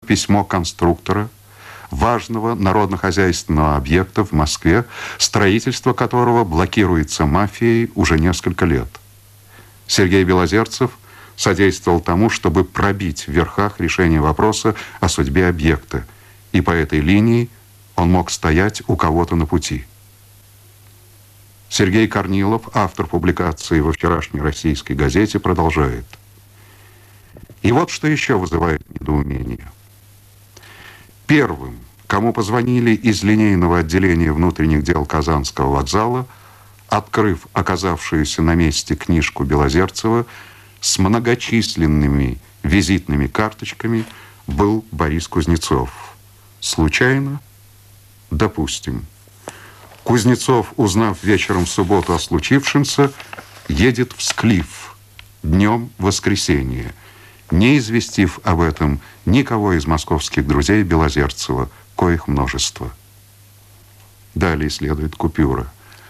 письмо конструктора важного народно-хозяйственного объекта в Москве, строительство которого блокируется мафией уже несколько лет. Сергей Белозерцев содействовал тому, чтобы пробить в верхах решение вопроса о судьбе объекта, и по этой линии он мог стоять у кого-то на пути. Сергей Корнилов, автор публикации во вчерашней «Российской газете», продолжает. И вот что еще вызывает недоумение. Первым, кому позвонили из линейного отделения внутренних дел Казанского вокзала, открыв оказавшуюся на месте книжку Белозерцева с многочисленными визитными карточками, был Борис Кузнецов. Случайно? Допустим. Кузнецов, узнав вечером в субботу о случившемся, едет в Склиф днем воскресенья, не известив об этом никого из московских друзей Белозерцева, коих множество. Далее следует купюра.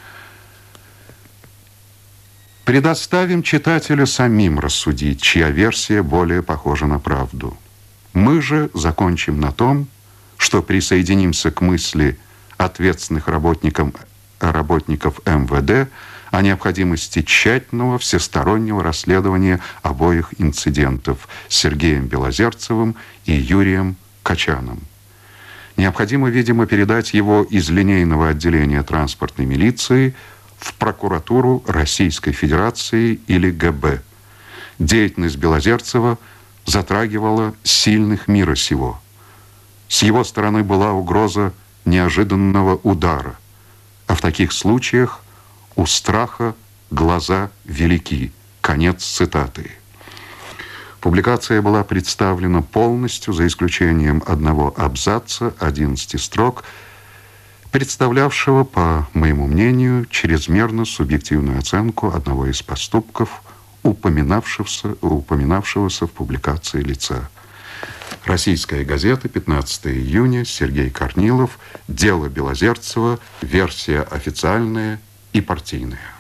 Предоставим читателю самим рассудить, чья версия более похожа на правду. Мы же закончим на том, что присоединимся к мысли ответственных работников МВД о необходимости тщательного всестороннего расследования обоих инцидентов с Сергеем Белозерцевым и Юрием Качаном. Необходимо, видимо, передать его из линейного отделения транспортной милиции в прокуратуру Российской Федерации или ГБ. Деятельность Белозерцева затрагивала сильных мира сего. С его стороны была угроза неожиданного удара, а в таких случаях у страха глаза велики. Конец цитаты. Публикация была представлена полностью, за исключением одного абзаца, 11 строк, представлявшего, по моему мнению, чрезмерно субъективную оценку одного из поступков, упоминавшегося в публикации лица. «Российская газета», 15 июня, Сергей Корнилов, дело Белозерцева, версия официальная и партийная.